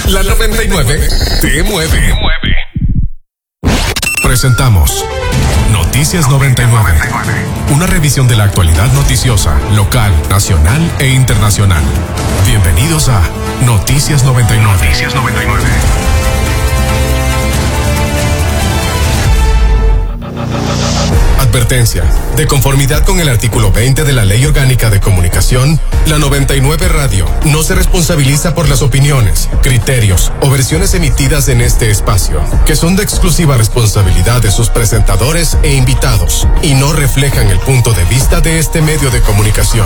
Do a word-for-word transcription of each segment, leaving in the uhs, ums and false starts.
La noventa y nueve te mueve. Presentamos Noticias noventa y nueve. Una revisión de la actualidad noticiosa, local, nacional e internacional. Bienvenidos a Noticias noventa y nueve. Noticias noventa y nueve. Advertencia. De conformidad con el artículo veinte de la Ley Orgánica de Comunicación, la noventa y nueve Radio no se responsabiliza por las opiniones, criterios o versiones emitidas en este espacio, que son de exclusiva responsabilidad de sus presentadores e invitados, y no reflejan el punto de vista de este medio de comunicación.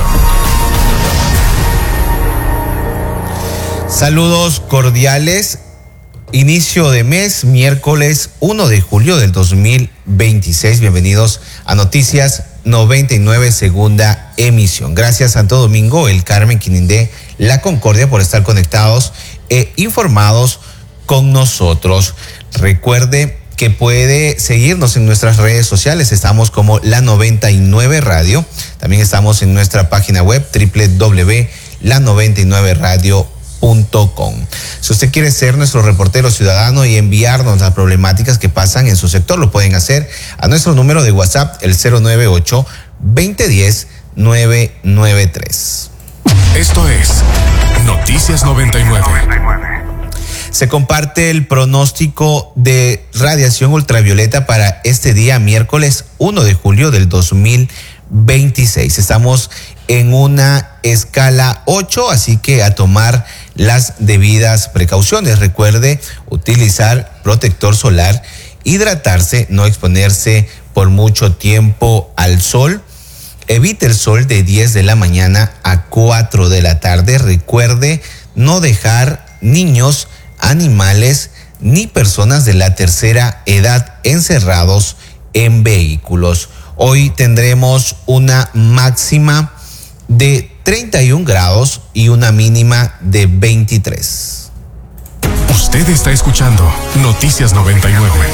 Saludos cordiales. Inicio de mes, miércoles uno de julio del dos mil veintiséis. Bienvenidos a Noticias noventa y nueve, segunda emisión. Gracias Santo Domingo, El Carmen, Quinindé, La Concordia por estar conectados e informados con nosotros. Recuerde que puede seguirnos en nuestras redes sociales. Estamos como La noventa y nueve Radio. También estamos en nuestra página web doble u doble u doble u punto la noventa y nueve radio punto com. Si usted quiere ser nuestro reportero ciudadano y enviarnos las problemáticas que pasan en su sector, lo pueden hacer a nuestro número de WhatsApp, el cero nueve ocho, veinte diez, nueve nueve tres. Esto es Noticias noventa y nueve. Se comparte el pronóstico de radiación ultravioleta para este día miércoles uno de julio del dos mil veintiséis. Estamos en una escala ocho, así que a tomar las debidas precauciones. Recuerde utilizar protector solar, hidratarse, no exponerse por mucho tiempo al sol. Evite el sol de diez de la mañana a cuatro de la tarde. Recuerde no dejar niños, animales ni personas de la tercera edad encerrados en vehículos. Hoy tendremos una máxima de treinta y un grados y una mínima de veintitrés. Usted está escuchando Noticias noventa y nueve.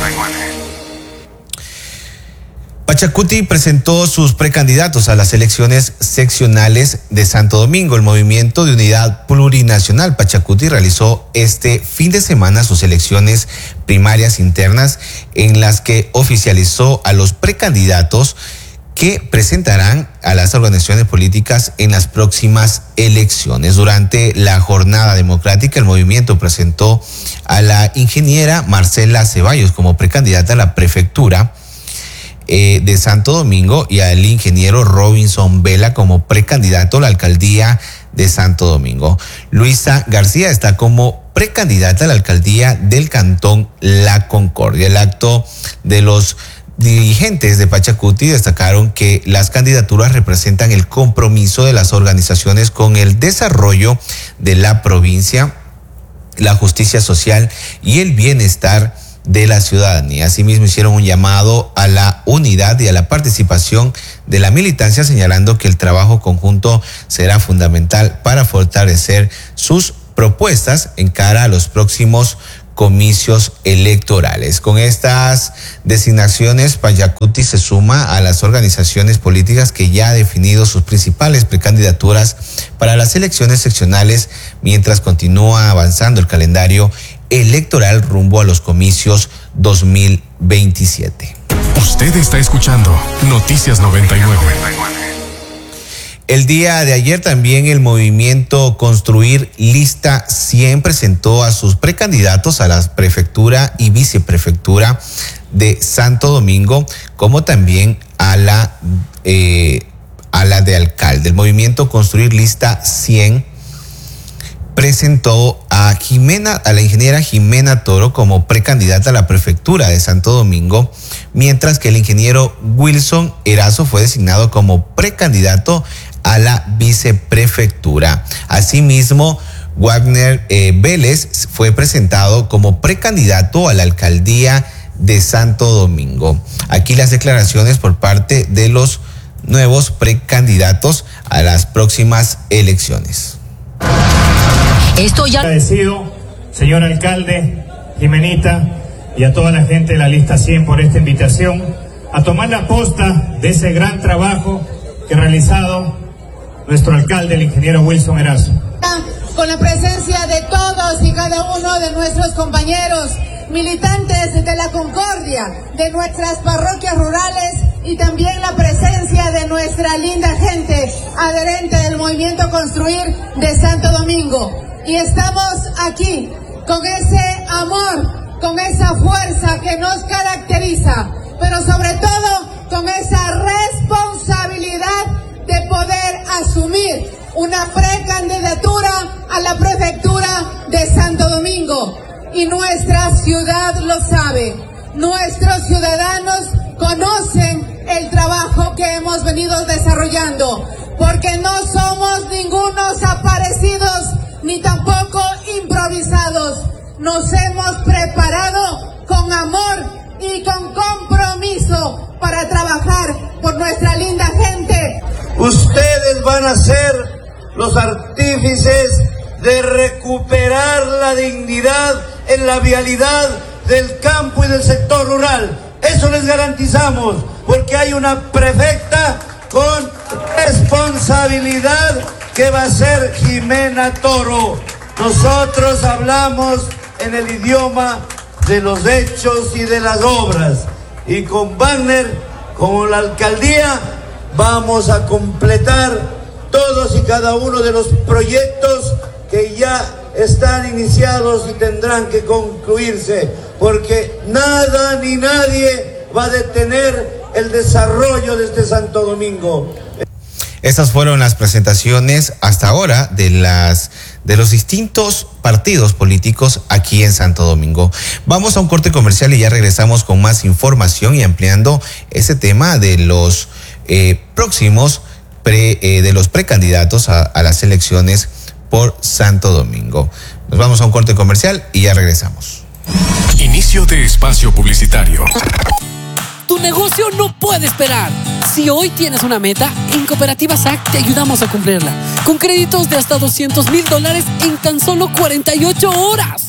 Pachacuti presentó sus precandidatos a las elecciones seccionales de Santo Domingo. El Movimiento de Unidad Plurinacional Pachacuti realizó este fin de semana sus elecciones primarias internas, en las que oficializó a los precandidatos que presentarán a las organizaciones políticas en las próximas elecciones. Durante la jornada democrática, el movimiento presentó a la ingeniera Marcela Ceballos como precandidata a la prefectura eh, de Santo Domingo y al ingeniero Robinson Vela como precandidato a la alcaldía de Santo Domingo. Luisa García está como precandidata a la alcaldía del Cantón La Concordia. El acto de los dirigentes de Pachacuti destacaron que las candidaturas representan el compromiso de las organizaciones con el desarrollo de la provincia, la justicia social y el bienestar de la ciudadanía. Asimismo, hicieron un llamado a la unidad y a la participación de la militancia, señalando que el trabajo conjunto será fundamental para fortalecer sus propuestas en cara a los próximos comicios electorales. Con estas designaciones, Pachacuti se suma a las organizaciones políticas que ya ha definido sus principales precandidaturas para las elecciones seccionales, mientras continúa avanzando el calendario electoral rumbo a los comicios dos mil veintisiete. Usted está escuchando Noticias noventa y nueve. El día de ayer también el movimiento Construir Lista cien presentó a sus precandidatos a la prefectura y viceprefectura de Santo Domingo, como también a la, eh, a la de alcalde. El movimiento Construir Lista cien presentó a Jimena, a la ingeniera Jimena Toro como precandidata a la prefectura de Santo Domingo, mientras que el ingeniero Wilson Erazo fue designado como precandidato a la viceprefectura. Asimismo, Wagner eh, Vélez fue presentado como precandidato a la alcaldía de Santo Domingo. Aquí las declaraciones por parte de los nuevos precandidatos a las próximas elecciones. Esto ya agradecido, señor alcalde, Jimenita, y a toda la gente de la lista cien por esta invitación a tomar la posta de ese gran trabajo que ha realizado nuestro alcalde, el ingeniero Wilson Erazo. con la presencia de todos y cada uno de nuestros compañeros militantes de la Concordia, de nuestras parroquias rurales y también la presencia de nuestra linda gente adherente del movimiento Construir de Santo Domingo. Y estamos aquí con ese amor, con esa fuerza que nos caracteriza, pero sobre todo con esa responsabilidad de poder asumir una precandidatura a la prefectura de Santo Domingo. Y nuestra ciudad lo sabe, nuestros ciudadanos conocen el trabajo que hemos venido desarrollando, porque no somos ningunos aparecidos ni tampoco improvisados. Nos hemos preparado con amor y con compromiso para trabajar por nuestra linda gente. Ustedes van a ser los artífices de recuperar la dignidad en la vialidad del campo y del sector rural. Eso les garantizamos, porque hay una prefecta con responsabilidad que va a ser Jimena Toro. Nosotros hablamos en el idioma de los hechos y de las obras. Y con Wagner, con la alcaldía, vamos a completar todos y cada uno de los proyectos que ya están iniciados y tendrán que concluirse, porque nada ni nadie va a detener el desarrollo de este Santo Domingo. Estas fueron las presentaciones hasta ahora de las de los distintos partidos políticos aquí en Santo Domingo. Vamos a un corte comercial y ya regresamos con más información y ampliando ese tema de los eh, próximos pre, eh, de los precandidatos a, a las elecciones por Santo Domingo. Nos vamos a un corte comercial y ya regresamos. Inicio de espacio publicitario. Tu negocio no puede esperar. Si hoy tienes una meta, en Cooperativa S A C te ayudamos a cumplirla. Con créditos de hasta doscientos mil dólares en tan solo cuarenta y ocho horas.